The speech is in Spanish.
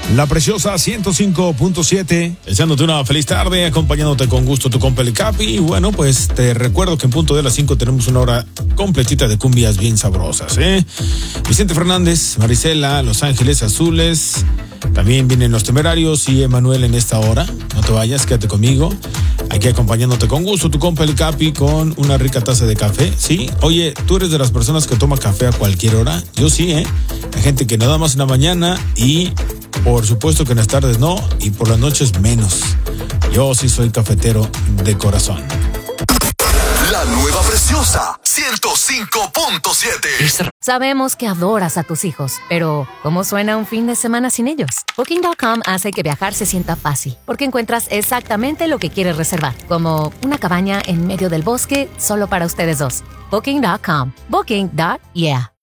La Preciosa 105.7, deseándote una feliz tarde, acompañándote con gusto tu compa el Capi. Y bueno, pues te recuerdo que en punto de las 5 tenemos una hora completita de cumbias bien sabrosas, Vicente Fernández, Marisela, Los Ángeles Azules, también vienen Los Temerarios y Emanuel en esta hora. No te vayas, quédate conmigo. Aquí acompañándote con gusto tu compa el Capi con una rica taza de café, ¿sí? Oye, ¿tú eres de las personas que toma café a cualquier hora? Yo sí, Hay gente que nada más en la mañana y por supuesto que en las tardes no y por las noches menos. Yo sí soy cafetero de corazón. La nueva Preciosa 105.7. Sabemos que adoras a tus hijos, pero ¿cómo suena un fin de semana sin ellos? Booking.com hace que viajar se sienta fácil, porque encuentras exactamente lo que quieres reservar, como una cabaña en medio del bosque solo para ustedes dos. Booking.com. Booking.yeah.